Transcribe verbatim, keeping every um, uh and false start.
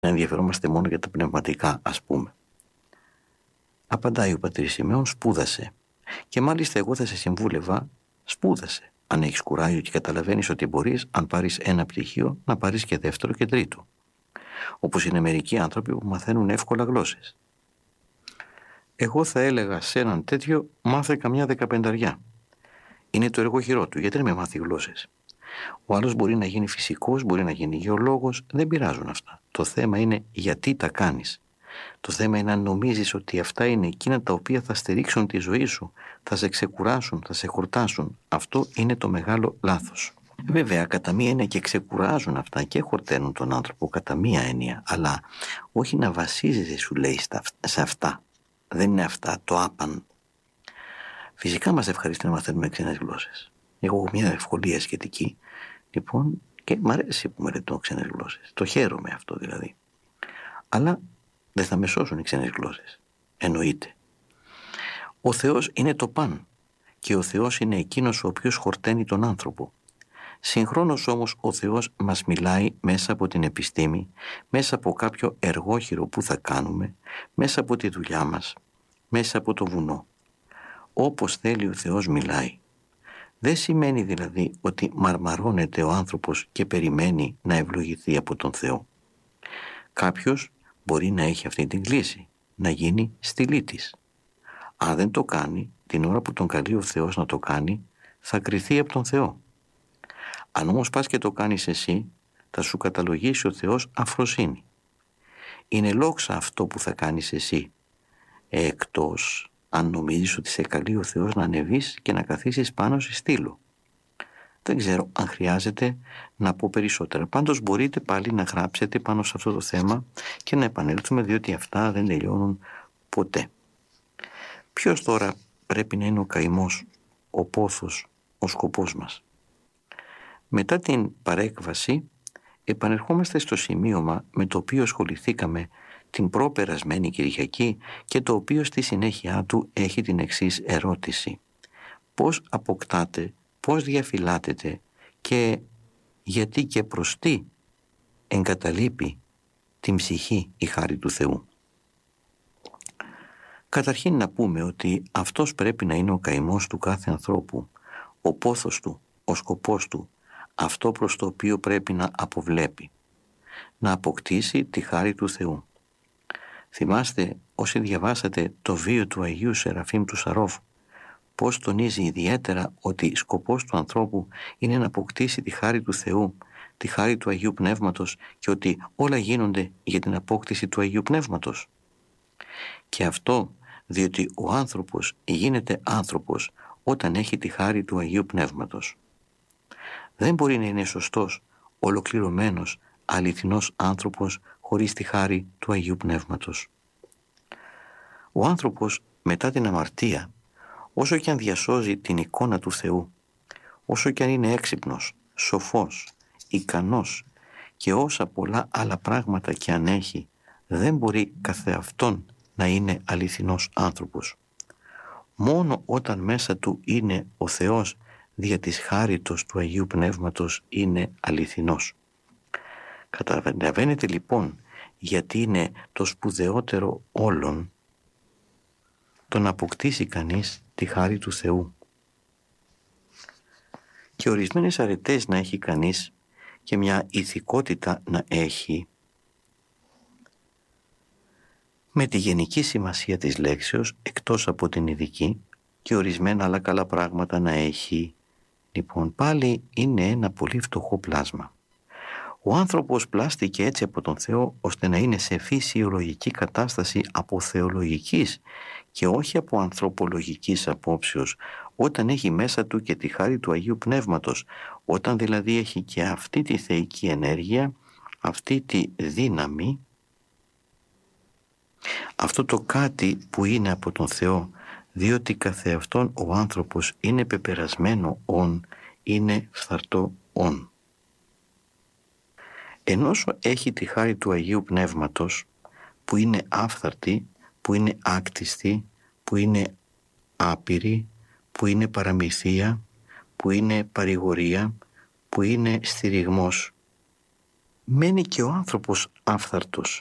να ενδιαφερόμαστε μόνο για τα πνευματικά, ας πούμε. Απαντάει ο πατήρ Σιμεών, σπούδασε. Και μάλιστα εγώ θα σε συμβούλευα, σπούδασε. Αν έχεις κουράγιο και καταλαβαίνεις ότι μπορείς, αν πάρεις ένα πτυχίο, να πάρεις και δεύτερο και τρίτο. Όπως είναι μερικοί άνθρωποι που μαθαίνουν εύκολα γλώσσες. Εγώ θα έλεγα σε έναν τέτοιο, μάθε καμιά δεκαπενταριά. Είναι το εργόχειρό του, γιατί δεν με μάθει γλώσσες. Ο άλλος μπορεί να γίνει φυσικός, μπορεί να γίνει γεωλόγος, δεν πειράζουν αυτά. Το θέμα είναι γιατί τα κάνεις. Το θέμα είναι αν νομίζεις ότι αυτά είναι εκείνα τα οποία θα στηρίξουν τη ζωή σου, θα σε ξεκουράσουν, θα σε χορτάσουν. Αυτό είναι το μεγάλο λάθος. Βέβαια, κατά μία έννοια και ξεκουράζουν αυτά και χορταίνουν τον άνθρωπο, κατά μία έννοια, αλλά όχι να βασίζεσαι, σου λέει, σε αυτά. Δεν είναι αυτά το άπαν. Φυσικά μας ευχαριστεί να μαθαίνουμε ξένες γλώσσες. Εγώ έχω μια ευκολία σχετική, λοιπόν, και μ' αρέσει που μελετώ ξένες γλώσσες. Το χαίρομαι αυτό δηλαδή. Αλλά δεν θα με σώσουν οι ξένες γλώσσες. Εννοείται. Ο Θεός είναι το παν και ο Θεός είναι εκείνος ο οποίος χορταίνει τον άνθρωπο. Συγχρόνως όμως ο Θεός μας μιλάει μέσα από την επιστήμη, μέσα από κάποιο εργόχειρο που θα κάνουμε, μέσα από τη δουλειά μας, μέσα από το βουνό. Όπως θέλει ο Θεός μιλάει. Δεν σημαίνει δηλαδή ότι μαρμαρώνεται ο άνθρωπος και περιμένει να ευλογηθεί από τον Θεό. Κάποιος μπορεί να έχει αυτή την κλίση, να γίνει στυλίτης. Αν δεν το κάνει, την ώρα που τον καλεί ο Θεός να το κάνει, θα κριθεί από τον Θεό. Αν όμως πας και το κάνεις εσύ, θα σου καταλογίσει ο Θεός αφροσύνη. Είναι λόξα αυτό που θα κάνεις εσύ, εκτός αν νομίζεις ότι σε καλεί ο Θεός να ανεβείς και να καθίσεις πάνω σε στήλο. Δεν ξέρω αν χρειάζεται να πω περισσότερα. Πάντως μπορείτε πάλι να γράψετε πάνω σε αυτό το θέμα και να επανέλθουμε, διότι αυτά δεν τελειώνουν ποτέ. Ποιος τώρα πρέπει να είναι ο καημός, ο πόθος, ο σκοπός μας? Μετά την παρέκβαση επανερχόμαστε στο σημείωμα με το οποίο ασχοληθήκαμε την προπερασμένη Κυριακή και το οποίο στη συνέχεια του έχει την εξής ερώτηση. Πώς αποκτάτε, πώς διαφυλάτετε και γιατί και προς τι εγκαταλείπει την ψυχή η χάρη του Θεού? Καταρχήν να πούμε ότι αυτός πρέπει να είναι ο καημός του κάθε ανθρώπου, ο πόθος του, ο σκοπός του, αυτό προς το οποίο πρέπει να αποβλέπει, να αποκτήσει τη χάρη του Θεού. Θυμάστε όσοι διαβάσατε το βίο του Αγίου Σεραφείμ του Σαρόφ, πώς τονίζει ιδιαίτερα ότι σκοπός του ανθρώπου είναι να αποκτήσει τη χάρη του Θεού, τη χάρη του Αγίου Πνεύματος και ότι όλα γίνονται για την απόκτηση του Αγίου Πνεύματος. Και αυτό διότι ο άνθρωπος γίνεται άνθρωπος όταν έχει τη χάρη του Αγίου Πνεύματος. Δεν μπορεί να είναι σωστός, ολοκληρωμένος, αληθινός άνθρωπος χωρίς τη χάρη του Αγίου Πνεύματος. Ο άνθρωπος μετά την αμαρτία, όσο και αν διασώζει την εικόνα του Θεού, όσο και αν είναι έξυπνος, σοφός, ικανός και όσα πολλά άλλα πράγματα και αν έχει, δεν μπορεί καθεαυτόν να είναι αληθινός άνθρωπος. Μόνο όταν μέσα του είναι ο Θεός δια της χάριτος του Αγίου Πνεύματος είναι αληθινός. Καταλαβαίνετε λοιπόν γιατί είναι το σπουδαιότερο όλων το να αποκτήσει κανείς τη χάρη του Θεού. Και ορισμένες αρετές να έχει κανείς και μια ηθικότητα να έχει, με τη γενική σημασία της λέξεως εκτός από την ειδική, και ορισμένα άλλα καλά πράγματα να έχει. Λοιπόν, πάλι είναι ένα πολύ φτωχό πλάσμα. Ο άνθρωπος πλάστηκε έτσι από τον Θεό ώστε να είναι σε φυσιολογική κατάσταση από θεολογικής και όχι από ανθρωπολογικής απόψεως, όταν έχει μέσα του και τη χάρη του Αγίου Πνεύματος, όταν δηλαδή έχει και αυτή τη θεϊκή ενέργεια, αυτή τη δύναμη, αυτό το κάτι που είναι από τον Θεό, διότι καθεαυτόν ο άνθρωπος είναι πεπερασμένο ον, είναι φθαρτό ον. Ενώσο έχει τη χάρη του Αγίου Πνεύματος, που είναι άφθαρτη, που είναι άκτιστη, που είναι άπειρη, που είναι παραμυθία, που είναι παρηγορία, που είναι στηριγμός, μένει και ο άνθρωπος άφθαρτος